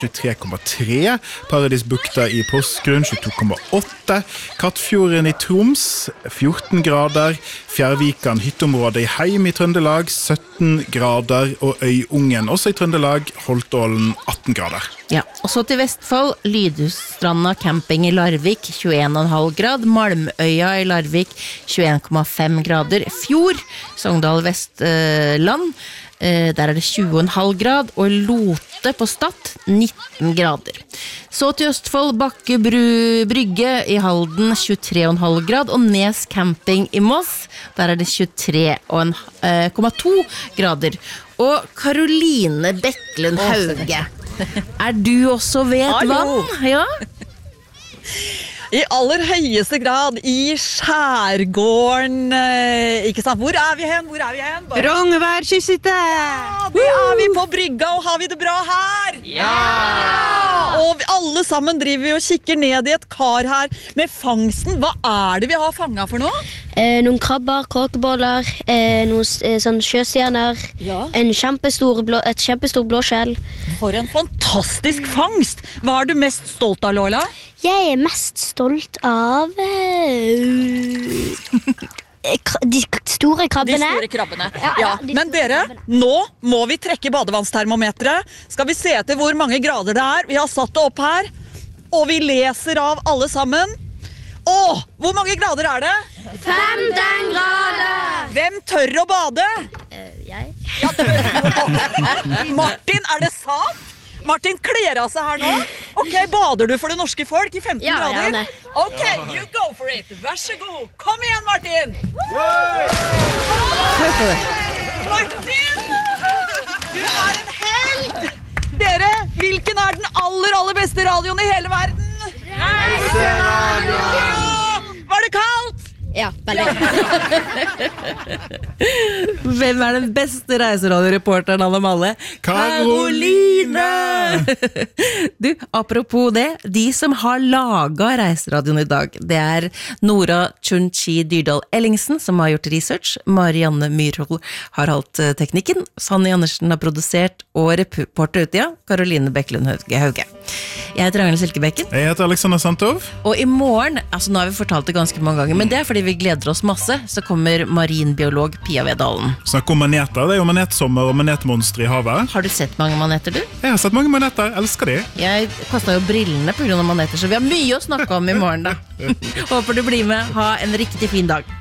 23,3, Paradisbukta I Porsgrunn 22,8, Kattfjorden I Troms 14 grader, Fjærvikan hytteområdet I Heim I Trøndelag 17 grader, og Øyungen også I Trøndelag, Holtålen 18 grader. Ja, og så til Vestfold, Lydhusstranda camping I Larvik 21,5 grad, Malmøya I Larvik 21,5 grader, Fjord, Sogndal Vestland, der det 20,5 grad, og Lote på Stad 19 grader. Så til Østfold, Bakke Brygge I Halden 23,5 grad, og Nes camping I Moss, der det 23,2 grader. Og Karoline Bekkelund Hauge, du også ved et vann? Ja? I aller høyeste grad I skjærgården, ikke sant? Hvor vi hen? Rognværkysset! Ja, det vi på brygga, og har vi det bra her? Ja! Og alle sammen driver vi og kikker ned I et kar her med fangsten. Hva det vi har fanget for noe? Noen krabber, kråkeboller, noen sånn sjøstjerner, et kjempestor blåskjell. For en fantastisk fangst! Hva du mest stolt av, Lola? Jeg mest stolt av de store krabbene. De store krabbene. Ja. Men dere, nå må vi trekke badevannstermometeret. Skal vi se etter hvor mange grader det Vi har satt det opp her, og vi leser av alle sammen. Hvor mange grader det? 15 grader! Hvem tør å bade? Jeg. Ja, tør å bade. Martin, det sant? Martin kler av seg her nå. Ok, bader du for det norske folk I 15 grader? Ja. Ok, you go for it. Vær så god. Kom igjen, Martin. Martin! Du en held! Dere, hvilken den aller beste radioen I hele verden? Reiseradio! Var det kaldt? Ja, veldig. Hvem den beste reiseradioreporteren av dem alle? Karoline! Du, apropos det, de som har laget reiseradioen I dag, det Nora Chunchi Dyrdal Ellingsen som har gjort research, Marianne Myrhold har holdt teknikken, Fanny Andersen har produsert, og reporter ut, Karoline Bekkelund Hauge. Jeg heter Ragnhild Silkebekken. Jeg heter Alexander Santov. Og I morgen, nå har vi fortalt det ganske mange ganger, men det fordi vi gleder oss masse, så kommer marinbiolog Pia Vedalen. Snakk om maneter, det jo manetsommer og manetmonstre I havet. Har du sett mange maneter, du? Jeg har sett mange maneter, elsker de. Jeg kastet jo brillene på grunn av maneter, så vi har mye å snakke om I morgen da. Håper du blir med. Ha en riktig fin dag.